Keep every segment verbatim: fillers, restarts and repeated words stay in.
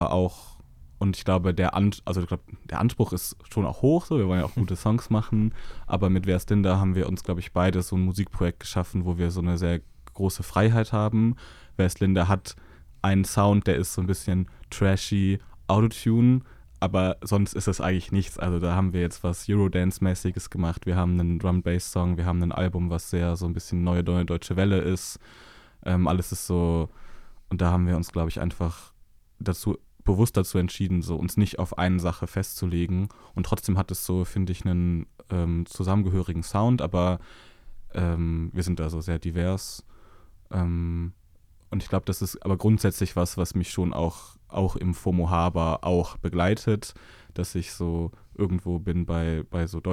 auch, und ich glaube, der, An- also ich glaube, der Anspruch ist schon auch hoch, so, wir wollen ja auch gute Songs machen, aber mit Wer ist Linda haben wir uns, glaube ich, beide so ein Musikprojekt geschaffen, wo wir so eine sehr große Freiheit haben. Wer ist Linda hat einen Sound, der ist so ein bisschen trashy, Autotune, aber sonst ist es eigentlich nichts. Also da haben wir jetzt was Eurodance-mäßiges gemacht, wir haben einen Drum-Bass-Song, wir haben ein Album, was sehr so ein bisschen neue, neue deutsche Welle ist. Ähm, alles ist so, und da haben wir uns, glaube ich, einfach dazu bewusst dazu entschieden, so uns nicht auf eine Sache festzulegen. Und trotzdem hat es so, finde ich, einen ähm, zusammengehörigen Sound, aber ähm, wir sind da so sehr divers. Ähm, und ich glaube, das ist aber grundsätzlich was, was mich schon auch, auch im FOMO Harbor auch begleitet, dass ich so irgendwo bin bei, bei so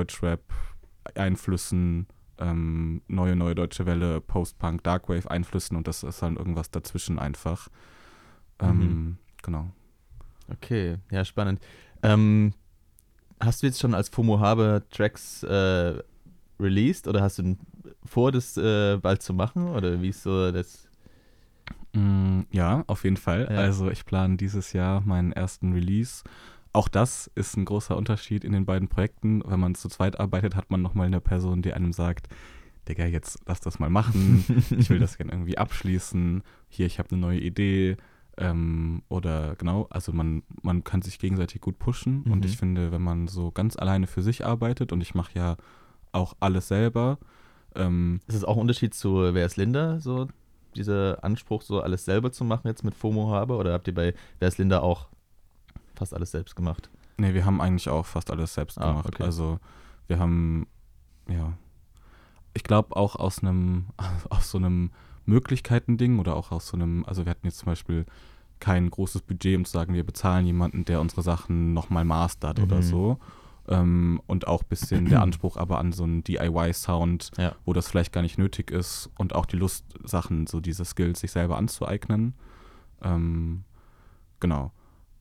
Deutschrap-Einflüssen, ähm, neue, neue deutsche Welle, Post-Punk, Darkwave-Einflüssen und das ist dann irgendwas dazwischen einfach. Ähm, Mhm. Genau. Okay, ja, spannend. Ähm, hast du jetzt schon als FOMO Harbor Tracks äh, released oder hast du vor, das äh, bald zu machen? Oder wie ist so das? Mm, ja, auf jeden Fall. Ja. Also ich plane dieses Jahr meinen ersten Release. Auch das ist ein großer Unterschied in den beiden Projekten. Wenn man zu zweit arbeitet, hat man nochmal eine Person, die einem sagt, Digga, jetzt lass das mal machen. Ich will das gerne irgendwie abschließen. Hier, ich habe eine neue Idee. Ähm, oder genau, also man, man kann sich gegenseitig gut pushen. Mhm. Und ich finde, wenn man so ganz alleine für sich arbeitet, und ich mache ja auch alles selber, ähm, Ist es auch ein Unterschied zu Wer ist Linda, so dieser Anspruch, so alles selber zu machen jetzt mit FOMO Harbor? Oder habt ihr bei Wer ist Linda auch fast alles selbst gemacht? nee, wir haben eigentlich auch fast alles selbst Ah, gemacht. okay. Also wir haben, ja, ich glaube auch aus einem, aus so einem Möglichkeiten-Ding oder auch aus so einem, also wir hatten jetzt zum Beispiel kein großes Budget, um zu sagen, wir bezahlen jemanden, der unsere Sachen nochmal mastert Mhm. oder so. Ähm, und auch ein bisschen der Anspruch aber an so einen D I Y-Sound, Ja. wo das vielleicht gar nicht nötig ist und auch die Lust, Sachen, so diese Skills sich selber anzueignen. Ähm, genau.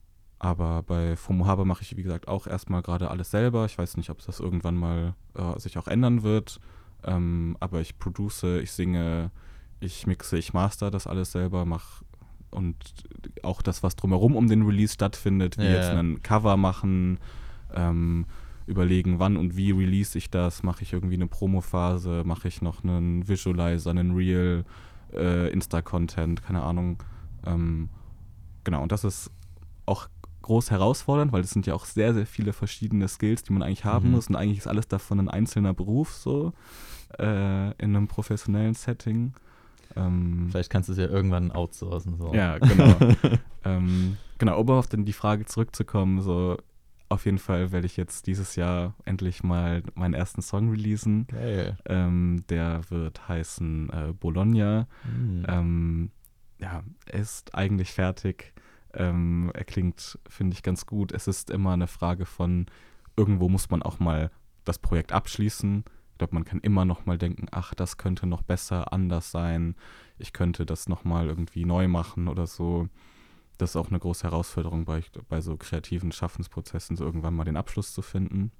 Aber bei FOMO Harbor mache ich, wie gesagt, auch erstmal gerade alles selber. Ich weiß nicht, ob das irgendwann mal äh, sich auch ändern wird. Ähm, aber ich produce, ich singe, ich mixe, ich master das alles selber, mache und auch das, was drumherum um den Release stattfindet, wie Ja, jetzt ja. ein Cover machen, ähm, überlegen, wann und wie release ich das, mache ich irgendwie eine Promo-Phase, mache ich noch einen Visualizer, einen Reel, äh, Insta-Content, keine Ahnung. Ähm, genau, und das ist auch groß herausfordernd, weil es sind ja auch sehr, sehr viele verschiedene Skills, die man eigentlich haben Mhm. muss und eigentlich ist alles davon ein einzelner Beruf so äh, in einem professionellen Setting. Ähm, Vielleicht kannst du es ja irgendwann outsourcen. So. ja, genau. ähm, genau, um auf dann die Frage zurückzukommen, so auf jeden Fall werde ich jetzt dieses Jahr endlich mal meinen ersten Song releasen. Geil. Ähm, der wird heißen äh, Bologna. Mhm. Ähm, ja, er ist eigentlich fertig. Ähm, er klingt, finde ich, ganz gut. Es ist immer eine Frage von, irgendwo muss man auch mal das Projekt abschließen. Ich glaube, man kann immer noch mal denken, ach, das könnte noch besser, anders sein. Ich könnte das noch mal irgendwie neu machen oder so. Das ist auch eine große Herausforderung bei, bei so kreativen Schaffensprozessen, so irgendwann mal den Abschluss zu finden.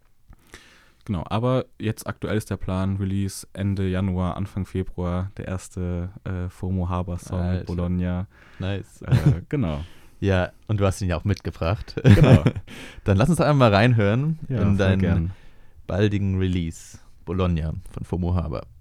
Genau, aber jetzt aktuell ist der Plan, Release Ende Januar, Anfang Februar, der erste äh, FOMO Harbor Song Alter. mit Bologna. Nice. Äh, genau. Ja, und du hast ihn ja auch mitgebracht. Genau. Dann lass uns doch einmal reinhören Ja, in voll deinen gern. baldigen Release. Bologna von FOMO Harbor.